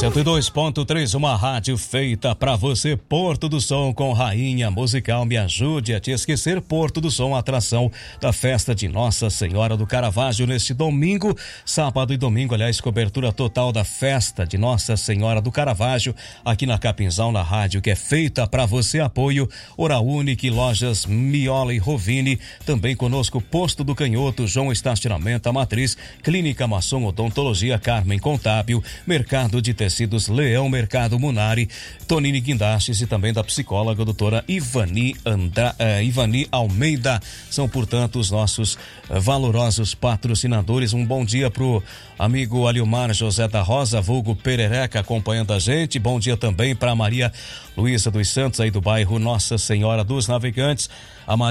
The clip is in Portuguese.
102.3, uma rádio feita pra você. Porto do Som com Rainha Musical. Me ajude a te esquecer. Porto do Som, atração da festa de Nossa Senhora do Caravaggio neste domingo, sábado e domingo, aliás, cobertura total da festa de Nossa Senhora do Caravaggio aqui na Capinzal, na rádio que é feita pra você. Apoio Hora Única, Lojas Miola e Rovini. Também conosco Posto do Canhoto, João Estacionamento, a Matriz, Clínica Maçom Odontologia, Carmen Contábil, Mercado de Tecidos Leão, Mercado Munari, Tonini Guindastes e também da psicóloga doutora Ivani Almeida. São, portanto, os nossos valorosos patrocinadores. Um bom dia pro amigo Aliomar José da Rosa, vulgo Perereca, acompanhando a gente. Bom dia também para Maria Luísa dos Santos, aí do bairro Nossa Senhora dos Navegantes. A